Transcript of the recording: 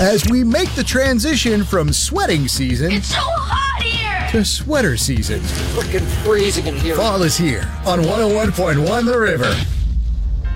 as we make the transition from sweating season It's so hot here! to sweater season. Freaking freezing in here. Fall is here on 101.1 The River.